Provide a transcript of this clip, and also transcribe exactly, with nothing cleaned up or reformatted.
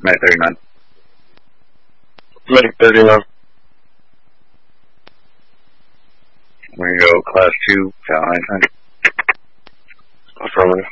Night thirty-nine. Night thirty-nine. We're going to go class two, Cal nine hundred. Affirmative.